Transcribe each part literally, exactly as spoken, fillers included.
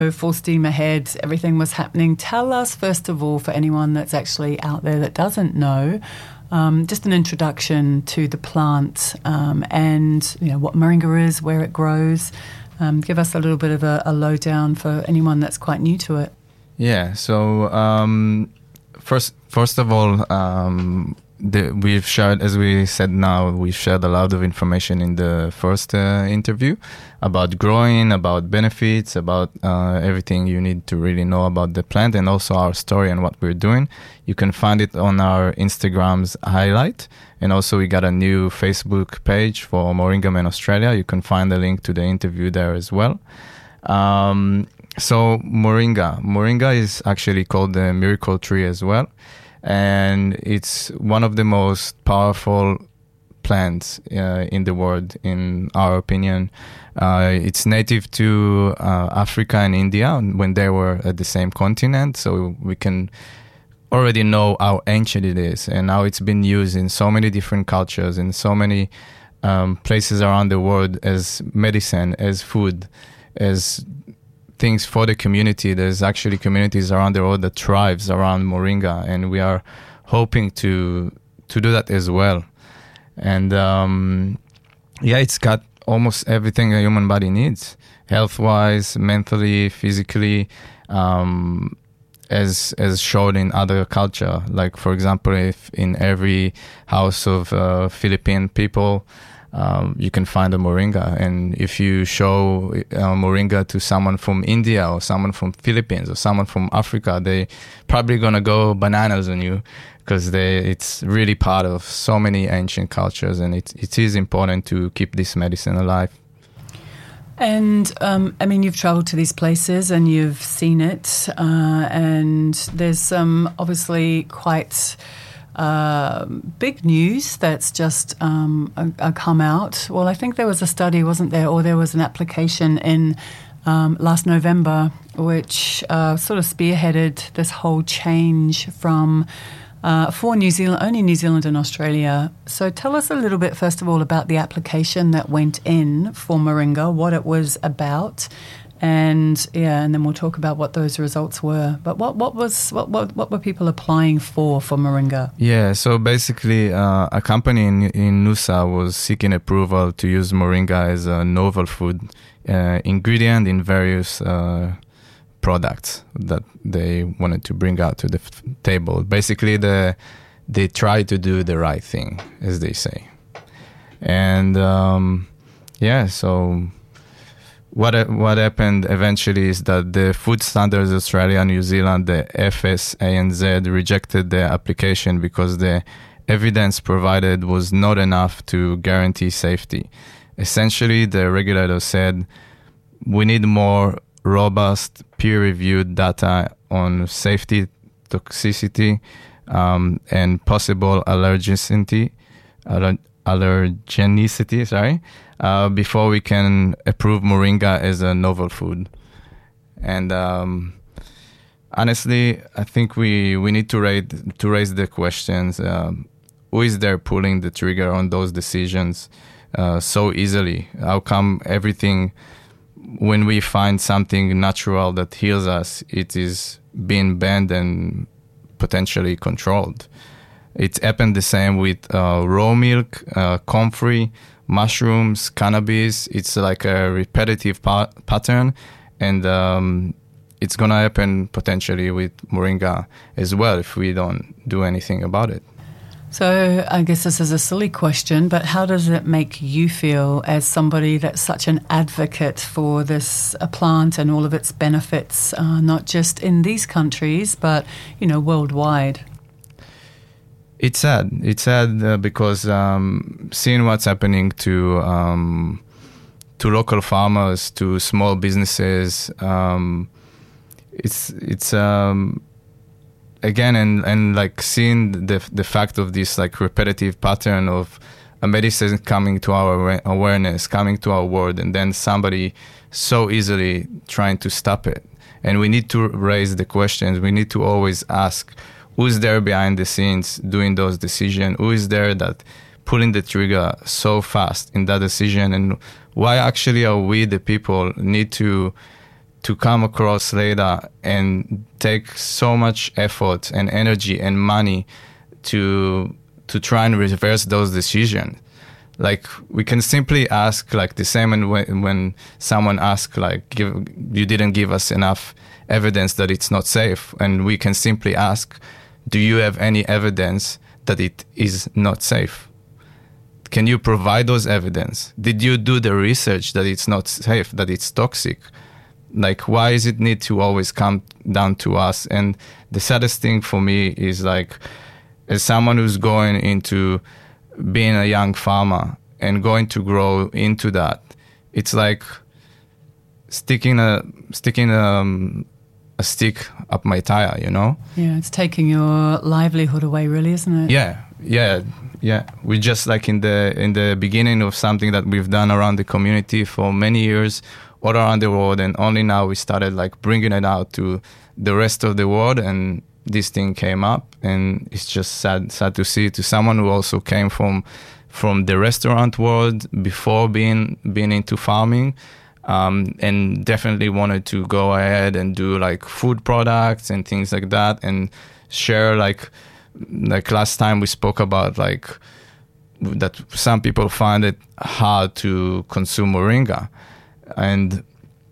Full steam ahead, everything was happening. Tell us, first of all, for anyone that's actually out there that doesn't know, um, just an introduction to the plant um, and you know what moringa is, where it grows. Um, give us a little bit of a, a lowdown for anyone that's quite new to it. Yeah, so um, first, first of all, um, The, we've shared, as we said now, we've shared a lot of information in the first uh, interview about growing, about benefits, about uh, everything you need to really know about the plant, and also our story and what we're doing. You can find it on our Instagram's highlight, and also we got a new Facebook page for Moringa Man Australia. You can find the link to the interview there as well. Um, so Moringa, Moringa is actually called the miracle tree as well. And it's one of the most powerful plants uh, in the world, in our opinion. Uh, it's native to uh, Africa and India when they were at the same continent, so we can already know how ancient it is and how it's been used in so many different cultures, in so many um, places around the world as medicine, as food, as things for the community. There's actually communities around the world that thrives around moringa, and we are hoping to to do that as well. And um, yeah, it's got almost everything a human body needs, health-wise, mentally, physically, um, as as shown in other culture. Like, for example, if in every house of uh, Philippine people, Um, you can find a moringa, and if you show uh, moringa to someone from India or someone from Philippines or someone from Africa, they probably gonna go bananas on you because they it's really part of so many ancient cultures, and it it is important to keep this medicine alive. And um, I mean, you've travelled to these places and you've seen it, uh, and there's some obviously quite Uh, big news that's just um, uh, uh, come out. Well, I think there was a study, wasn't there, or there was an application in um, last November which uh, sort of spearheaded this whole change from uh, for New Zealand, only New Zealand and Australia. So tell us a little bit, first of all, about the application that went in for moringa, what it was about. And yeah, and then we'll talk about what those results were. But what, what was what, what what were people applying for for moringa? Yeah, so basically, uh, a company in in Nusa was seeking approval to use moringa as a novel food uh, ingredient in various uh, products that they wanted to bring out to the f- table. Basically, the they tried to do the right thing, as they say, and um, yeah, so. What what happened eventually is that the Food Standards Australia and New Zealand, the F S A N Z, rejected the application because the evidence provided was not enough to guarantee safety. Essentially, the regulator said, we need more robust, peer-reviewed data on safety, toxicity, um, and possible allergenicity, aller- allergenicity, sorry, Uh, before we can approve moringa as a novel food. And um, honestly, I think we, we need to raise, to raise the questions. Um, who is there pulling the trigger on those decisions uh, so easily? How come everything, when we find something natural that heals us, it is being banned and potentially controlled? It's happened the same with uh, raw milk, uh, comfrey, mushrooms, cannabis. It's like a repetitive pa- pattern, and um, it's going to happen potentially with moringa as well if we don't do anything about it. So I guess this is a silly question, but how does it make you feel as somebody that's such an advocate for this uh, plant and all of its benefits, uh, not just in these countries, but, you know, worldwide? It's sad. It's sad uh, because um, seeing what's happening to um, to local farmers, to small businesses, um, it's it's um, again and, and like seeing the the fact of this like repetitive pattern of a medicine coming to our awareness, coming to our world, and then somebody so easily trying to stop it. And we need to raise the questions. We need to always ask, who's there behind the scenes doing those decisions? Who is there that pulling the trigger so fast in that decision? And why actually are we, the people, need to to come across Leda and take so much effort and energy and money to to try and reverse those decisions. Like, we can simply ask, like the same when when someone asks, like, give, you didn't give us enough evidence that it's not safe, and we can simply ask, do you have any evidence that it is not safe? Can you provide those evidence? Did you do the research that it's not safe, that it's toxic? Like, why does it need to always come down to us? And the saddest thing for me is, like, as someone who's going into being a young farmer and going to grow into that, it's like sticking a sticking um, a stick up my tire, you know? Yeah, it's taking your livelihood away, really, isn't it? Yeah, yeah, yeah. We're just like in the in the beginning of something that we've done around the community for many years, all around the world, and only now we started like bringing it out to the rest of the world, and this thing came up, and it's just sad sad to see, to someone who also came from from the restaurant world before being being into farming, um, and definitely wanted to go ahead and do like food products and things like that, and share like like last time we spoke about like that some people find it hard to consume moringa, and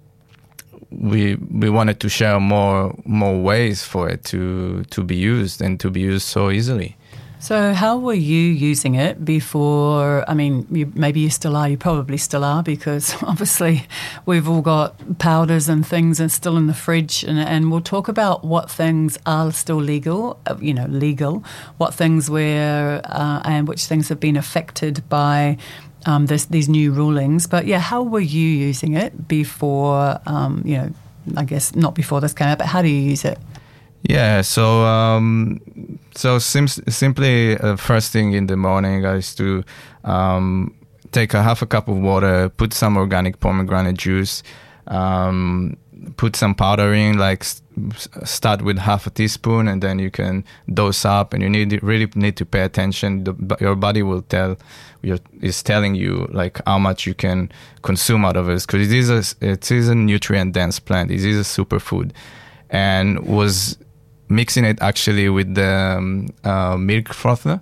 we we wanted to share more more ways for it to to be used and to be used so easily. So how were you using it before? I mean, you, maybe you still are, you probably still are, because obviously we've all got powders and things and still in the fridge, and, and we'll talk about what things are still legal, you know, legal, what things were, uh, and which things have been affected by um, this, these new rulings. But yeah, how were you using it before, um, you know, I guess not before this came out, but how do you use it? Yeah, so um, so sim- simply uh, first thing in the morning, I used to um, take a half a cup of water, put some organic pomegranate juice, um, put some powder in, like s- start with half a teaspoon, and then you can dose up. And you need really need to pay attention. The, your body will tell, your, is telling you like how much you can consume out of it, because it is a it is a nutrient dense plant. It is a superfood, and was mixing it actually with the um, uh, milk frother,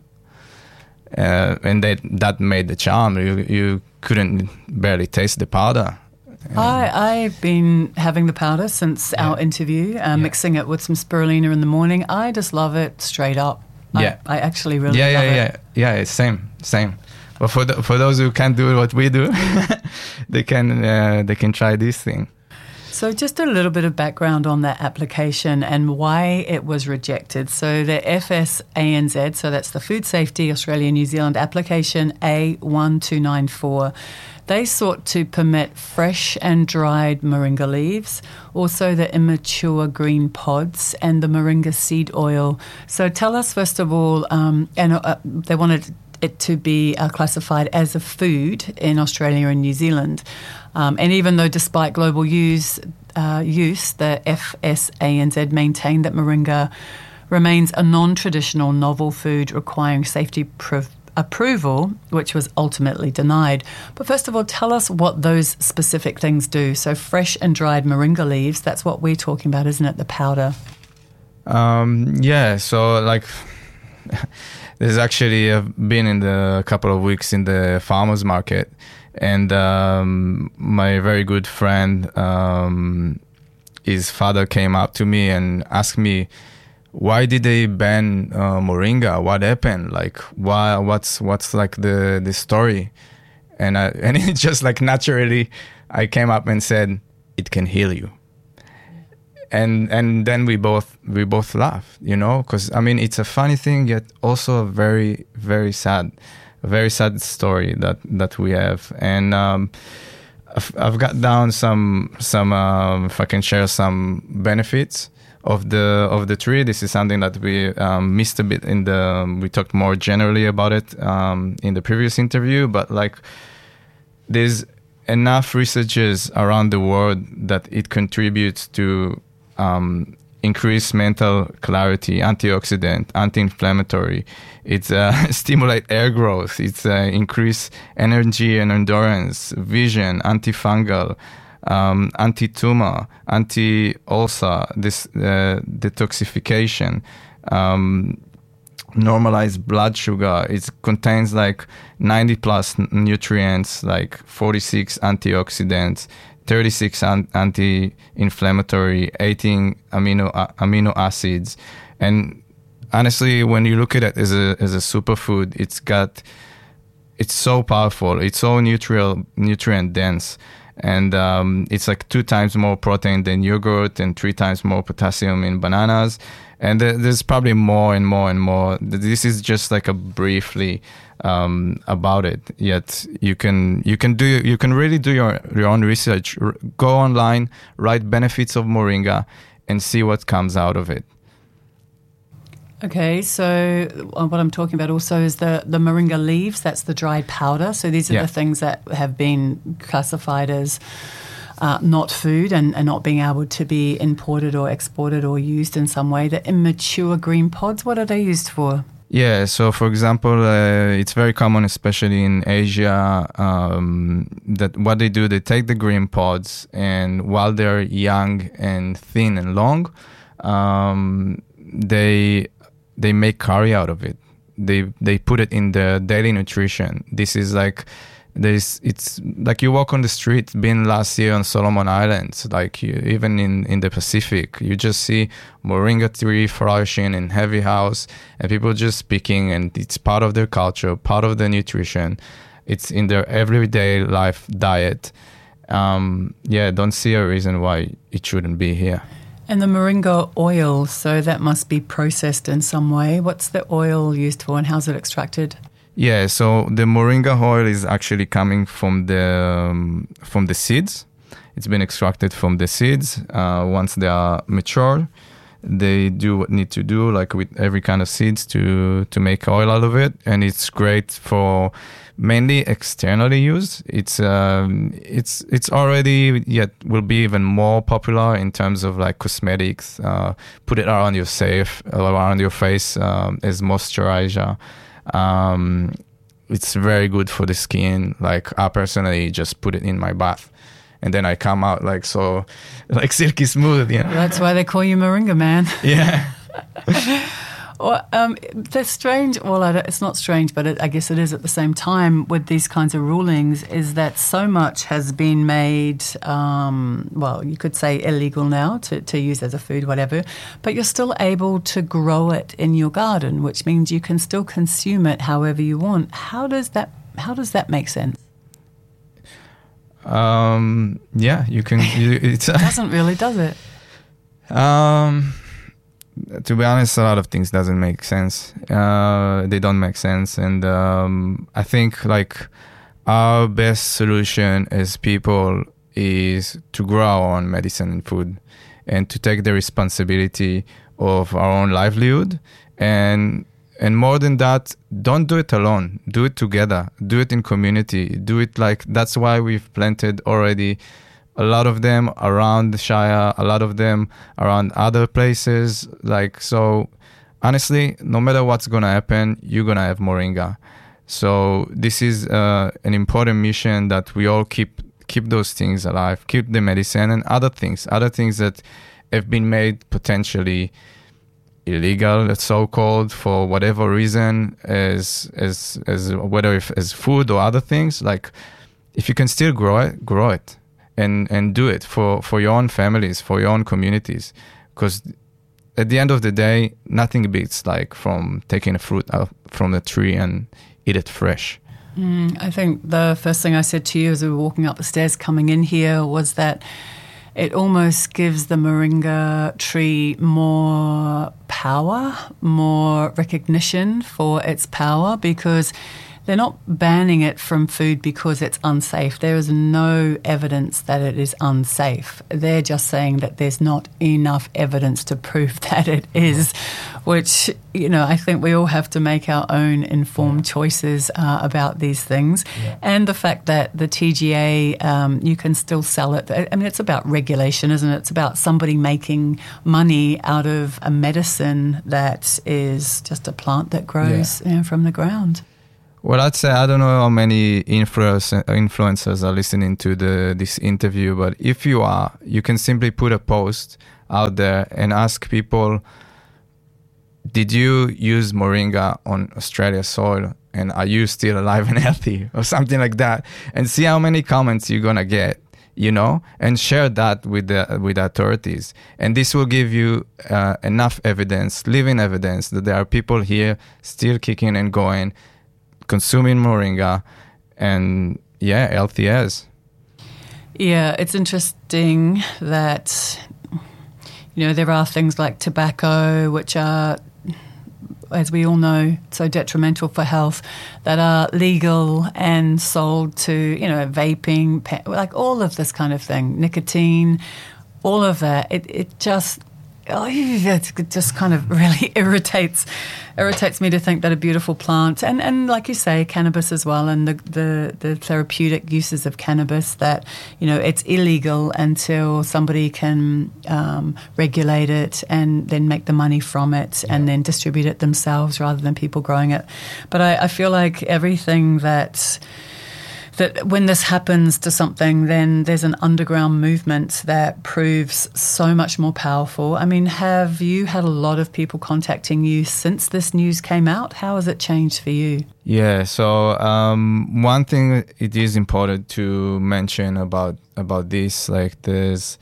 uh, and that that made the charm. You you couldn't barely taste the powder. I, I've been having the powder since yeah. our interview, uh, yeah. mixing it with some spirulina in the morning. I just love it straight up. Yeah, I, I actually really yeah, love yeah, it. Yeah, yeah, yeah. Same, same. But for the, for those who can't do what we do, they can uh, they can try this thing. So just a little bit of background on that application and why it was rejected. So the F S A N Z, so that's the Food Safety Australia New Zealand application A one two nine four, they sought to permit fresh and dried moringa leaves, also the immature green pods and the moringa seed oil. So tell us first of all, um, and uh, they wanted it to be uh, classified as a food in Australia and New Zealand. Um, and even though despite global use, uh, use, the F S A N Z maintained that moringa remains a non-traditional novel food requiring safety proof approval, which was ultimately denied. But first of all, tell us what those specific things do. So fresh and dried moringa leaves, that's what we're talking about, isn't it, the powder? Um, yeah, so like... There's actually uh, been in the couple of weeks in the farmers market, and um, my very good friend, um, his father came up to me and asked me, why did they ban uh, moringa? What happened? Like, why? What's what's like the the story? And I, and it just like naturally, I came up and said, it can heal you. And and then we both we both laughed, you know, because I mean it's a funny thing, yet also a very very sad, a very sad story that, that we have. And um, I've, I've got down some some um, if I can share some benefits of the of the tree. This is something that we um, missed a bit in the. Um, we talked more generally about it um, in the previous interview, but like there's enough researches around the world that it contributes to Um, increase mental clarity, antioxidant, anti-inflammatory. It's uh, stimulate air growth. It's uh, increase energy and endurance, vision, antifungal, um, anti-tumor, anti-ulcer, this uh, detoxification, um, normalize blood sugar. It contains like ninety plus nutrients, like forty-six antioxidants, thirty-six an- anti-inflammatory, eighteen amino uh, amino acids, and honestly, when you look at it as a as a superfood, it's got it's so powerful. It's so nutrient nutrient dense, and um, it's like two times more protein than yogurt, and three times more potassium in bananas. And th- there's probably more and more and more. This is just like a briefly um, about it. Yet you can you can do you can really do your your own research. R- go online, write benefits of moringa, and see what comes out of it. Okay, so what I'm talking about also is the, the moringa leaves. That's the dried powder. So these are Yeah. the things that have been classified as uh, not food and, and not being able to be imported or exported or used in some way. The immature green pods, what are they used for? Yeah, so for example, uh, it's very common, especially in Asia, um, that what they do, they take the green pods, and while they're young and thin and long, um, they they make curry out of it. They they put it in the daily nutrition. This is like there's it's like you walk on the street. Been last year on Solomon Islands, like you, even in, in the Pacific, you just see moringa tree flourishing in heavy house, and people just picking, and it's part of their culture, part of their nutrition. It's in their everyday life diet. Um, yeah, don't see a reason why it shouldn't be here. And the moringa oil, so that must be processed in some way. What's the oil used for and how's it extracted? Yeah, so the moringa oil is actually coming from the um, from the seeds. It's been extracted from the seeds. Uh, once they are mature, they do what need to do, like with every kind of seeds, to to make oil out of it, and it's great for mainly externally used. It's um, it's it's already yet will be even more popular in terms of like cosmetics. Uh, put it around your safe, around your face um, as moisturizer. Um, it's very good for the skin. Like I personally just put it in my bath, and then I come out like so, like silky smooth. You know? That's why they call you moringa man. Yeah. Well, um, that's strange. Well, I don't, it's not strange, but it, I guess it is at the same time with these kinds of rulings, is that so much has been made, um, well, you could say illegal now to, to use as a food, whatever, but you're still able to grow it in your garden, which means you can still consume it however you want. How does that, how does that make sense? Um, yeah, you can. You, it's, It doesn't really, does it? Um, to be honest, a lot of things doesn't make sense. Uh, they don't make sense, and um, I think like our best solution as people is to grow our own medicine and food, and to take the responsibility of our own livelihood. And and more than that, don't do it alone. Do it together. Do it in community. Do it like that's why we've planted already. A lot of them around the Shire, a lot of them around other places. Like, so honestly, no matter what's going to happen, you're going to have moringa. So this is uh, an important mission that we all keep keep those things alive, keep the medicine and other things, other things that have been made potentially illegal, so-called, for whatever reason, as as as whether if, as food or other things. Like, if you can still grow it, grow it. And, and do it for, for your own families, for your own communities. Because at the end of the day, nothing beats like from taking a fruit out from the tree and eat it fresh. Mm, I think the first thing I said to you as we were walking up the stairs coming in here was that it almost gives the moringa tree more power, more recognition for its power, because they're not banning it from food because it's unsafe. There is no evidence that it is unsafe. They're just saying that there's not enough evidence to prove that it is, which, you know, I think we all have to make our own informed choices uh, about these things. Yeah. And the fact that the T G A, um, you can still sell it. I mean, it's about regulation, isn't it? It's about somebody making money out of a medicine that is just a plant that grows yeah. you know, from the ground. Well, I'd say I don't know how many influence, influencers are listening to the this interview, but if you are, you can simply put a post out there and ask people, did you use moringa on Australia soil, and are you still alive and healthy, or something like that, and see how many comments you're gonna get, you know, and share that with the with the authorities. And this will give you uh, enough evidence, living evidence, that there are people here still kicking and going, consuming moringa, and yeah, healthy as. Yeah, it's interesting that, you know, there are things like tobacco, which are, as we all know, so detrimental for health, that are legal and sold to, you know, vaping, pe- like all of this kind of thing, nicotine, all of that. It it just, oh, it just kind of really irritates irritates me to think that a beautiful plant, and, and like you say, cannabis as well, and the, the, the therapeutic uses of cannabis, that, you know, it's illegal until somebody can um, regulate it and then make the money from it, yeah, and then distribute it themselves rather than people growing it. But I, I feel like everything that... that when this happens to something, then there's an underground movement that proves so much more powerful. I mean, have you had a lot of people contacting you since this news came out? How has it changed for you? Yeah, so um, one thing it is important to mention about about this, like there's,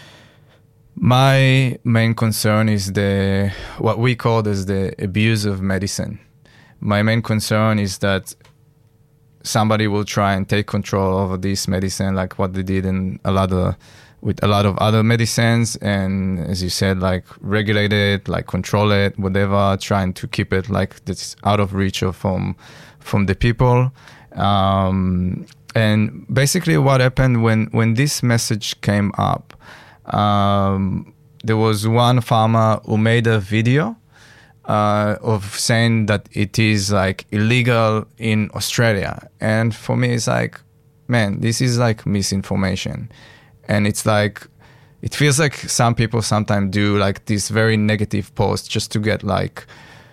my main concern is the, what we call as the abuse of medicine. My main concern is that somebody will try and take control over this medicine, like what they did in a lot of, with a lot of other medicines, and as you said, like regulate it, like control it, whatever, trying to keep it like it's out of reach of from from the people. Um, and basically, what happened when when this message came up, um, there was one farmer who made a video Uh, of saying that it is like illegal in Australia. And for me, it's like, man, this is like misinformation. And it's like, it feels like some people sometimes do like this very negative post just to get like,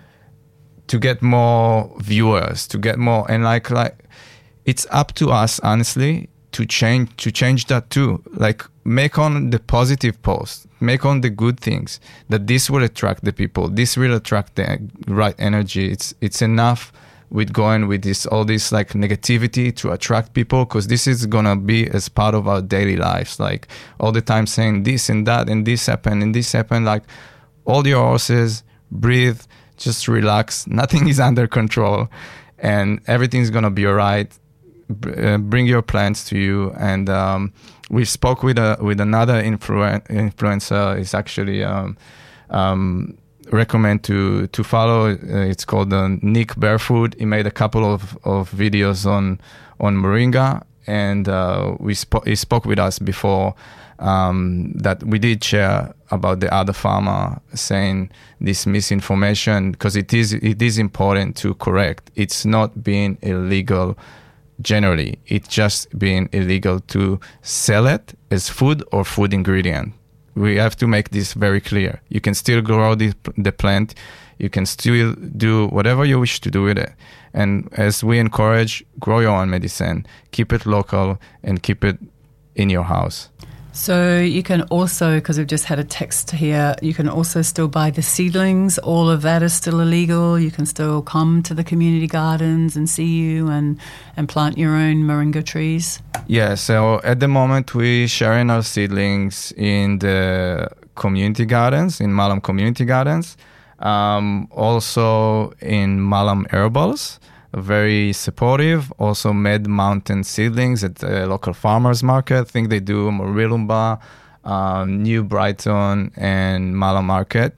to get more viewers, to get more, and like, like, it's up to us, honestly, to change, to change that too. Like, make on the positive post, make on the good things, that this will attract the people, this will attract the right energy. It's it's enough with going with this, all this like negativity to attract people, because this is gonna be as part of our daily lives, like all the time saying this and that and this happened and this happened. Like, hold your horses, breathe, just relax, nothing is under control, and everything's gonna be all right. Uh, bring your plants to you. And um, we spoke with a with another influ- influencer. It's actually um, um, recommend to to follow. Uh, it's called uh, Nick Barefoot. He made a couple of, of videos on on moringa, and uh, we spo- he spoke with us before um, that we did share about the other farmer saying this misinformation, because it is it is important to correct. It's not being illegal. Generally, it's just being illegal to sell it as food or food ingredient. We have to make this very clear. You can still grow the, the plant. You can still do whatever you wish to do with it. And as we encourage, grow your own medicine, keep it local, and keep it in your house. So you can also, because we've just had a text here, you can also still buy the seedlings. All of that is still illegal. You can still come to the community gardens and see you and, and plant your own moringa trees. Yeah, so at the moment we're sharing our seedlings in the community gardens, in Malam Community Gardens, um, also in Malam Herbals. Very supportive. Also Med Mountain Seedlings at the local farmers market. I think they do Morilumba, um, New Brighton, and Malam Market.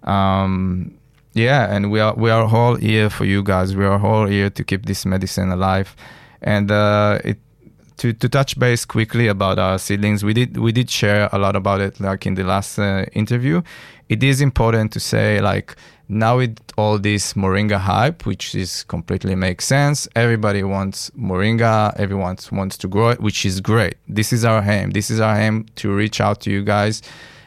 Um, yeah, and we are we are all here for you guys. We are all here to keep this medicine alive. And uh, it to to touch base quickly about our seedlings, we did we did share a lot about it, like in the last uh, interview. It is important to say, like, now with all this moringa hype, which is completely makes sense, everybody wants moringa, everyone wants to grow it, which is great. This is our aim. This is our aim to reach out to you guys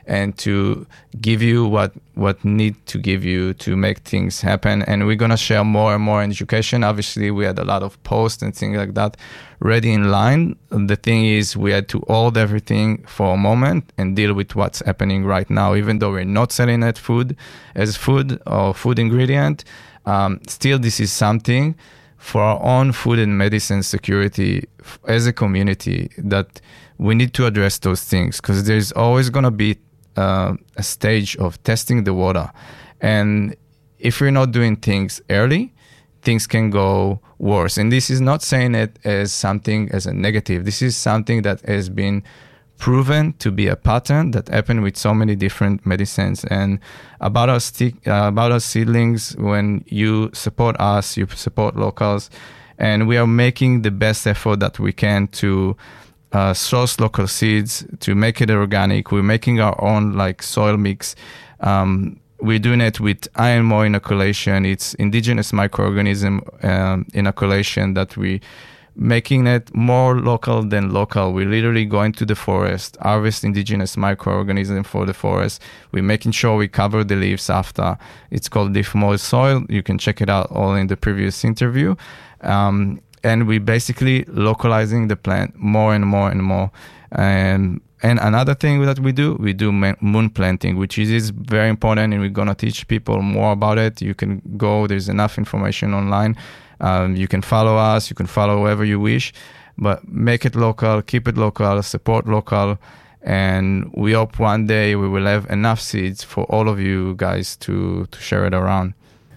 and to give you what what need to give you to make things happen. And we're gonna share more and more education. Obviously, we had a lot of posts and things like that ready in line. The thing is, we had to hold everything for a moment and deal with what's happening right now. Even though we're not selling it food as food or food ingredient, um, still this is something for our own food and medicine security as a community that we need to address those things, because there's always going to be uh, a stage of testing the water. And if we're not doing things early, things can go worse. And this is not saying it as something as a negative. This is something that has been proven to be a pattern that happened with so many different medicines. And about our stick, uh, about our seedlings, when you support us, you support locals, and we are making the best effort that we can to uh, source local seeds, to make it organic. We're making our own like soil mix. Um, we're doing it with iron mold inoculation. It's indigenous microorganism um, inoculation that we making it more local than local. We're literally going to the forest, harvest indigenous microorganisms for the forest. We're making sure we cover the leaves after. It's called leaf mold soil. You can check it out all in the previous interview. Um, and we basically localizing the plant more and more and more. And and another thing that we do, we do moon planting, which is, is very important, and we're going to teach people more about it. You can go, there's enough information online. Um, you can follow us, you can follow whoever you wish, but make it local, keep it local, support local, and we hope one day we will have enough seeds for all of you guys to, to share it around.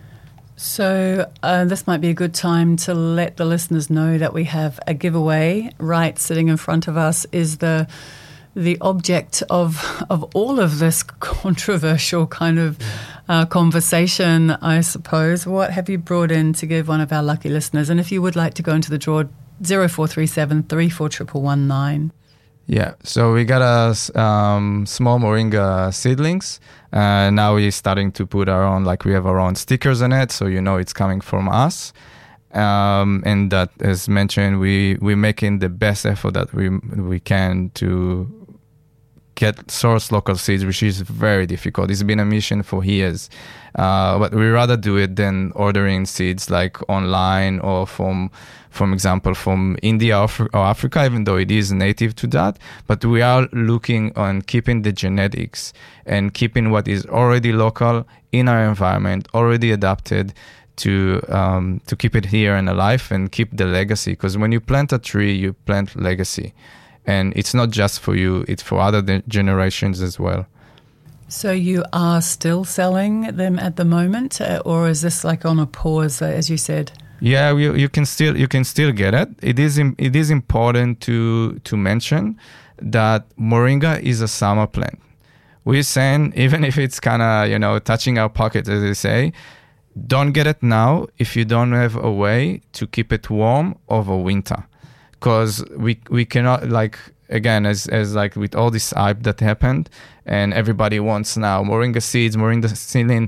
So uh, this might be a good time to let the listeners know that we have a giveaway right sitting in front of us. Is the the object of of all of this controversial kind of uh, conversation, I suppose. What have you brought in to give one of our lucky listeners? And if you would like to go into the draw, zero four three seven, three four one one one nine. Yeah, so we got a um, small moringa seedlings. Uh, now we're starting to put our own, like we have our own stickers on it, so you know it's coming from us. Um, and that, as mentioned, we we're making the best effort that we we can to get source local seeds, which is very difficult. It's been a mission for years, uh, but we rather do it than ordering seeds like online or from, from example, from India or, Af- or Africa, even though it is native to that. But we are looking on keeping the genetics and keeping what is already local in our environment, already adapted, to um, to keep it here and alive and keep the legacy. Because when you plant a tree, you plant legacy. And it's not just for you, it's for other de- generations as well. So you are still selling them at the moment, uh, or is this like on a pause, uh, as you said? Yeah, you, you can still you can still get it. It is im- it is important to to mention that moringa is a summer plant. We're saying, even if it's kind of, you know, touching our pocket, as they say, don't get it now if you don't have a way to keep it warm over winter. Because we we cannot, like, again, as as like with all this hype that happened, and everybody wants now moringa seeds, moringa seedling.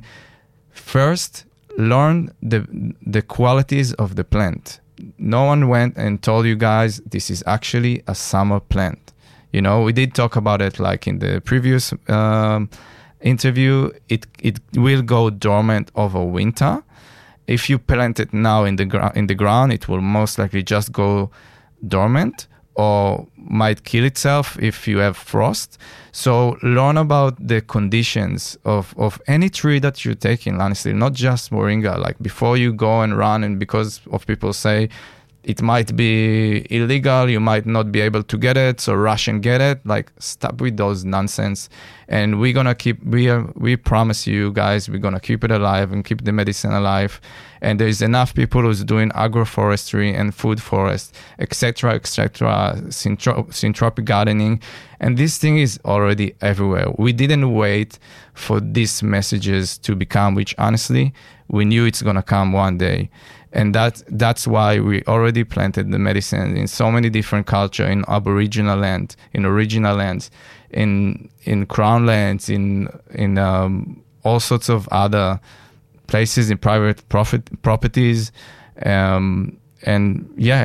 First, learn the the qualities of the plant. No one went and told you guys this is actually a summer plant. You know, we did talk about it like in the previous um, interview. It it will go dormant over winter. If you plant it now in the ground in the ground, it will most likely just go dormant or might kill itself if you have frost. So learn about the conditions of, of any tree that you're taking, honestly, not just moringa. Like before you go and run, and because of people say it might be illegal, you might not be able to get it, so rush and get it. Like, stop with those nonsense. And we're gonna keep, we are, we promise you guys, we're gonna keep it alive and keep the medicine alive. And there's enough people who's doing agroforestry and food forest, et cetera, et cetera, syntrop- syntropic gardening. And this thing is already everywhere. We didn't wait for these messages to become, which honestly, we knew it's gonna come one day. And that that's why we already planted the medicine in so many different cultures, in Aboriginal land, in original lands, in in crown lands, in in um, all sorts of other places, in private profit properties, um, and yeah,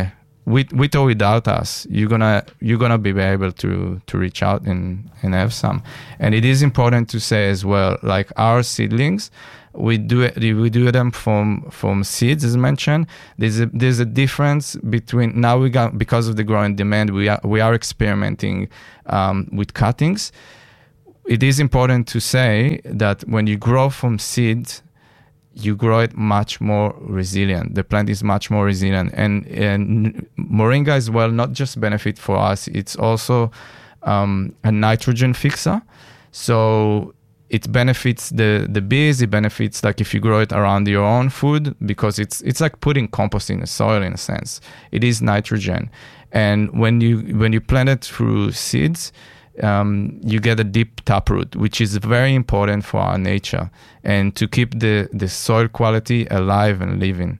with with or without us, you're gonna you're gonna be able to to reach out and and have some. And it is important to say as well, like our seedlings, we do it, we do them from from seeds, as mentioned. There's a there's a difference between now we got, because of the growing demand, we are we are experimenting um, with cuttings. It is important to say that when you grow from seeds, you grow it much more resilient. The plant is much more resilient. And, and moringa as well, not just benefit for us, it's also um, a nitrogen fixer. So it benefits the, the bees, it benefits like if you grow it around your own food, because it's it's like putting compost in the soil in a sense. It is nitrogen. And when you when you plant it through seeds, Um, you get a deep taproot, which is very important for our nature and to keep the, the soil quality alive and living.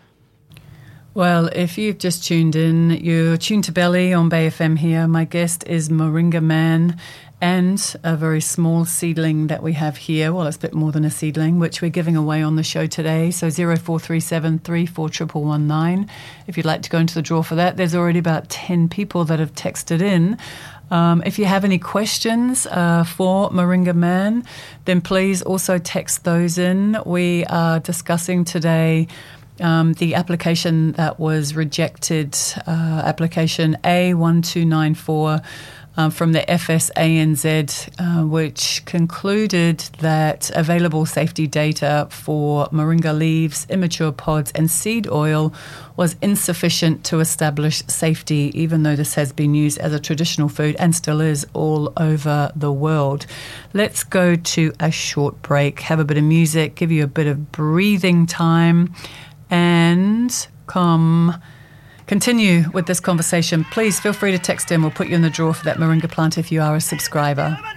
Well, if you've just tuned in, you're tuned to Belly on Bay F M here. My guest is Moringa Man, and a very small seedling that we have here. Well, it's a bit more than a seedling, which we're giving away on the show today. So zero four three seven, three four one one one nine. If you'd like to go into the draw for that, there's already about ten people that have texted in. Um, if you have any questions uh, for Moringa Man, then please also text those in. We are discussing today um, the application that was rejected, uh, application A one two nine four um, from the F S A N Z, uh, which concluded that available safety data for moringa leaves, immature pods and seed oil was insufficient to establish safety, even though this has been used as a traditional food and still is all over the world. Let's go to a short break, have a bit of music, give you a bit of breathing time, and come continue with this conversation. Please feel free to text in. We'll put you in the draw for that moringa plant if you are a subscriber.